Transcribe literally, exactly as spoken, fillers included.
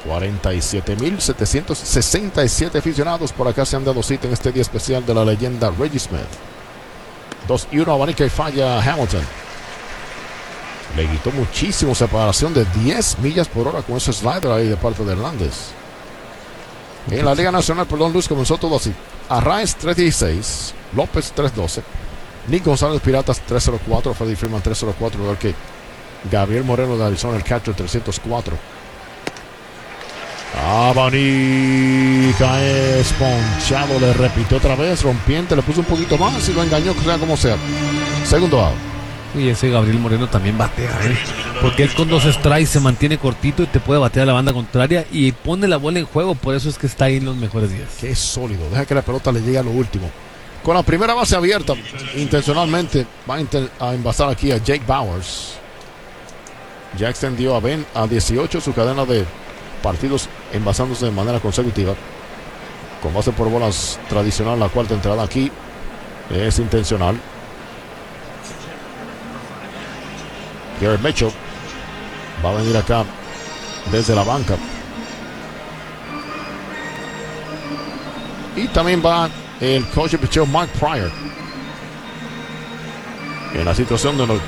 cuarenta y siete mil setecientos sesenta y siete aficionados por acá se han dado cita en este día especial de la leyenda Reggie Smith. dos y uno, abanica y falla Hamilton. Le quitó muchísimo, separación de diez millas por hora con ese slider ahí de parte de Hernández. En la Liga Nacional, perdón, Luis, comenzó todo así. Arraez tres dieciséis, López tres doce, Nick González Piratas tres cero cuatro, Freddie Freeman tres cero cuatro, igual que Gabriel Moreno de Arizona, el catcher trescientos cuatro. Abanica es ponchado, le repitió otra vez, rompiente, le puso un poquito más y lo engañó, sea como sea. Segundo out. Y ese Gabriel Moreno también batea, ¿eh? Porque él con dos strikes se mantiene cortito y te puede batear a la banda contraria y pone la bola en juego, por eso es que está ahí en los mejores días. Qué sólido, deja que la pelota le llegue a lo último. Con la primera base abierta, intencionalmente va a, inter- a envasar aquí a Jake Bauers. Ya extendió a Ben a dieciocho su cadena de partidos envasándose de manera consecutiva. Con base por bolas tradicional, la cuarta entrada aquí es intencional. Garrett Mitchell va a venir acá desde la banca. Y también va el coach de picheo Mark Pryor. En la situación de